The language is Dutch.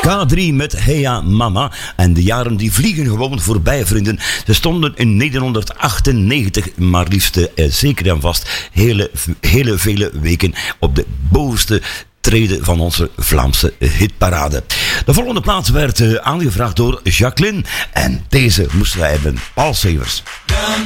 K3 met Heya Mama. En de jaren die vliegen gewoon voorbij, vrienden. Ze stonden in 1998, maar liefst zeker en vast hele vele weken op de bovenste treden van onze Vlaamse hitparade. De volgende plaats werd aangevraagd door Jacqueline. En deze moesten wij hebben. Paul Severs.